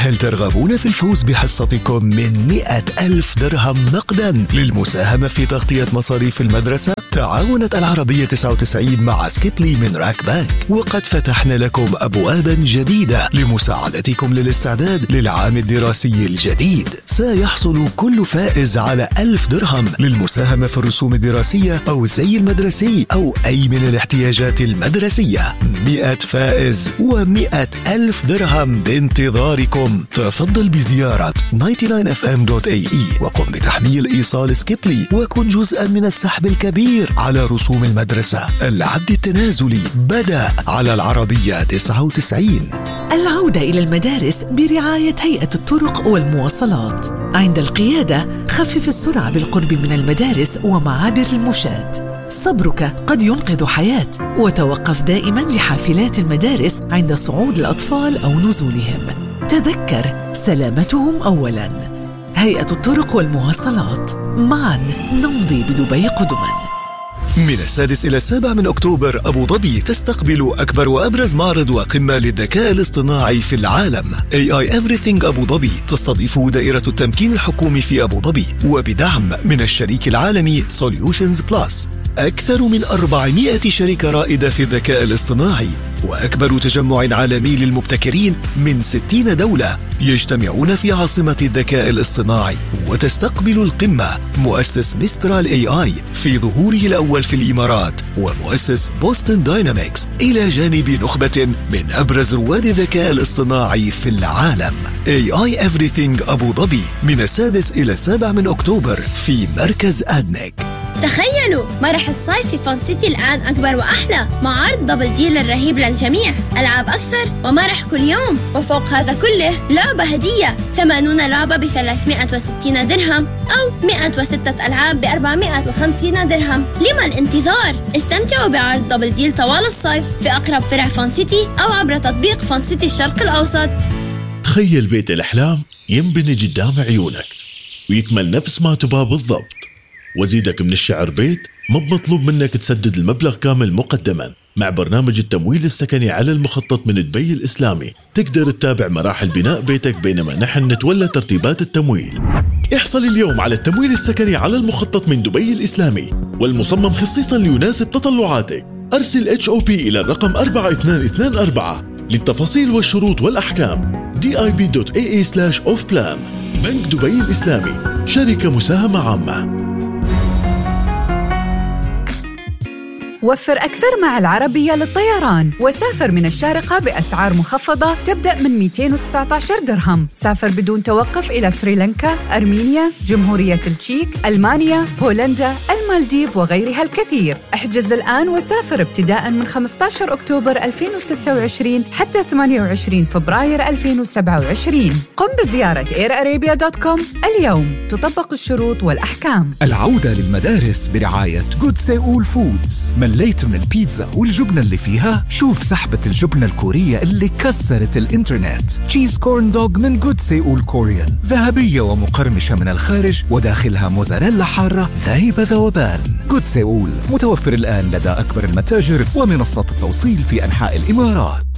هل ترغبون في الفوز بحصتكم من 100,000 درهم نقدا للمساهمة في تغطية مصاريف المدرسة؟ تعاونت العربية 99 مع سكيبلي من راك بانك، وقد فتحنا لكم أبوابا جديدة لمساعدتكم للاستعداد للعام الدراسي الجديد. سيحصل كل فائز على 1000 درهم للمساهمة في الرسوم الدراسية أو الزي المدرسي أو أي من الاحتياجات المدرسية. 100 فائز و100,000 درهم بانتظاركم. تفضل بزيارة 99fm.ae وقم بتحميل إيصال سكيبلي وكن جزءا من السحب الكبير على رسوم المدرسة. العد التنازلي بدأ على العربية 99. العودة إلى المدارس برعاية هيئة الطرق والمواصلات. عند القيادة خفف السرعة بالقرب من المدارس ومعابر المشاة. صبرك قد ينقذ حياة. وتوقف دائما لحافلات المدارس عند صعود الأطفال أو نزولهم. تذكر سلامتهم أولا. هيئة الطرق والمواصلات، معا نمضي بدبي قدما. من 6 إلى 7 من أكتوبر أبو ظبي تستقبل أكبر وأبرز معرض وقمة للذكاء الاصطناعي في العالم. AI Everything أبو ظبي تستضيف دائرة التمكين الحكومي في أبو ظبي وبدعم من الشريك العالمي Solutions Plus. أكثر من 400 شركة رائدة في الذكاء الاصطناعي وأكبر تجمع عالمي للمبتكرين من 60 دولة يجتمعون في عاصمة الذكاء الاصطناعي. وتستقبل القمة مؤسس ميسترال AI في ظهوره الأول في الإمارات ومؤسس بوستن داينامكس إلى جانب نخبة من أبرز رواد الذكاء الاصطناعي في العالم. AI Everything أبو ظبي من 6 إلى 7 من أكتوبر في مركز أدنك. تخيلوا مرح الصيف في فان سيتي الآن أكبر وأحلى مع عرض دبل ديل الرهيب للجميع. ألعاب أكثر ومرح كل يوم، وفوق هذا كله لعبة هدية 80 لعبة ب360 درهم أو 106 ألعاب ب450 درهم. لما الانتظار؟ استمتعوا بعرض دبل ديل طوال الصيف في أقرب فرع فان سيتي أو عبر تطبيق فان سيتي الشرق الأوسط. تخيل بيت الأحلام ينبني قدام عيونك ويكمل نفس ما تباه بالضبط. وزيدك من الشعر بيت ما بمطلوب منك تسدد المبلغ كامل مقدما. مع برنامج التمويل السكني على المخطط من دبي الإسلامي تقدر تتابع مراحل بناء بيتك بينما نحن نتولى ترتيبات التمويل. احصل اليوم على التمويل السكني على المخطط من دبي الإسلامي والمصمم خصيصا ليناسب تطلعاتك. أرسل HOP إلى الرقم 4224 للتفاصيل والشروط والأحكام. dib.ae/offplan. بنك دبي الإسلامي، شركة مساهمة عامة. وفر أكثر مع العربية للطيران وسافر من الشارقة بأسعار مخفضة تبدأ من 219 درهم. سافر بدون توقف إلى سريلانكا، أرمينيا، جمهورية التشيك، ألمانيا، بولندا، المالديف وغيرها الكثير. احجز الآن وسافر ابتداء من 15 أكتوبر 2026 حتى 28 فبراير 2027. قم بزيارة airarabia.com اليوم. تطبق الشروط والأحكام. العودة للمدارس برعاية جود سيول فودز. مليت من البيتزا والجبنة اللي فيها؟ شوف سحبة الجبنة الكورية اللي كسرت الإنترنت. تشيز كورن دوغ من جود سيول كوريان، ذهبية ومقرمشة من الخارج وداخلها موزاريلا حارة ذايبة ذوبان. جود سيول متوفر الآن لدى أكبر المتاجر ومنصات التوصيل في أنحاء الإمارات.